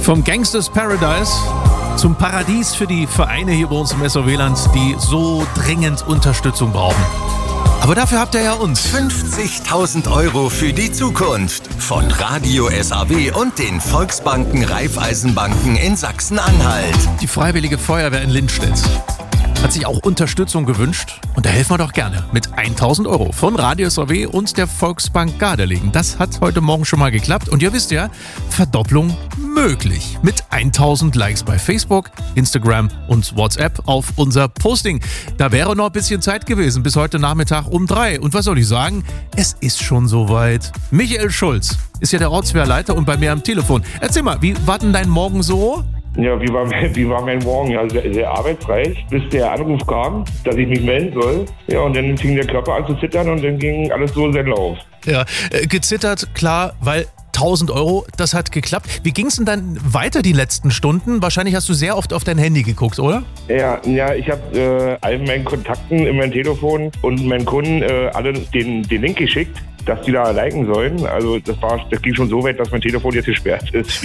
Vom Gangsters Paradise zum Paradies für die Vereine hier bei uns im SOW-Land, die so dringend Unterstützung brauchen. Aber dafür habt ihr ja uns. 50.000 € für die Zukunft von Radio SAW und den Volksbanken Raiffeisenbanken in Sachsen-Anhalt. Die Freiwillige Feuerwehr in Lindstedt hat sich auch Unterstützung gewünscht und da helfen wir doch gerne mit 1.000 € von Radio SAW und der Volksbank Gardelegen. Das hat heute Morgen schon mal geklappt und ihr wisst ja, Verdopplung möglich mit 1.000 Likes bei Facebook, Instagram und WhatsApp auf unser Posting. Da wäre noch ein bisschen Zeit gewesen bis heute Nachmittag um 3. Und was soll ich sagen? Es ist schon soweit. Michael Schulz ist ja der Ortswehrleiter und bei mir am Telefon. Erzähl mal, wie war denn dein Morgen so? Ja, wie war mein Morgen? Ja, sehr arbeitsreich, bis der Anruf kam, dass ich mich melden soll. Ja, und dann fing der Körper an zu zittern und dann ging alles so seinen Lauf. Ja, gezittert, klar, weil 1.000 €, das hat geklappt. Wie ging es denn dann weiter die letzten Stunden? Wahrscheinlich hast du sehr oft auf dein Handy geguckt, oder? Ja, ich habe allen meinen Kontakten in mein Telefon und meinen Kunden alle den Link geschickt, dass die da liken sollen. Also das ging schon so weit, dass mein Telefon jetzt gesperrt ist.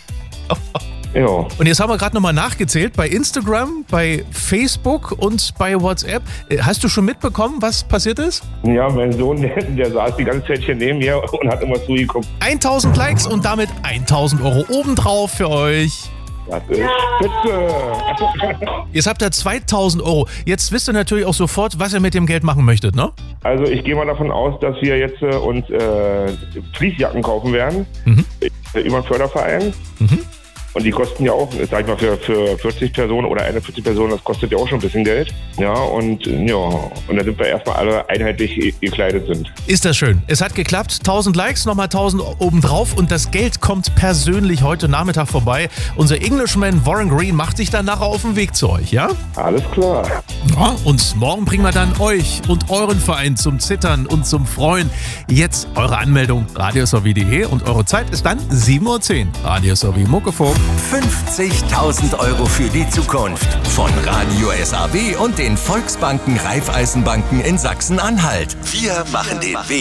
Ja. Und jetzt haben wir gerade nochmal nachgezählt bei Instagram, bei Facebook und bei WhatsApp. Hast du schon mitbekommen, was passiert ist? Ja, mein Sohn, der saß die ganze Zeit hier neben mir und hat immer zugeguckt. 1.000 Likes und damit 1.000 € obendrauf für euch. Das ist spitze. Jetzt habt ihr 2.000 €. Jetzt wisst ihr natürlich auch sofort, was ihr mit dem Geld machen möchtet, ne? Also ich gehe mal davon aus, dass wir jetzt uns Fließjacken kaufen werden über einen Förderverein. Und die kosten ja auch, sag ich mal, für 40 Personen oder 41 Personen, das kostet ja auch schon ein bisschen Geld. Ja, und da sind wir erstmal alle einheitlich gekleidet sind. Ist das schön. Es hat geklappt. 1.000 Likes, nochmal 1.000 obendrauf und das Geld kommt persönlich heute Nachmittag vorbei. Unser Englishman Warren Green macht sich dann nachher auf den Weg zu euch, ja? Alles klar. Ja, und morgen bringen wir dann euch und euren Verein zum Zittern und zum Freuen. Jetzt eure Anmeldung radiosw.de und eure Zeit ist dann 7:10 Uhr. Radio SAW Muckefuck. 50.000 € für die Zukunft von Radio SAW und den Volksbanken Raiffeisenbanken in Sachsen-Anhalt. Wir machen den Weg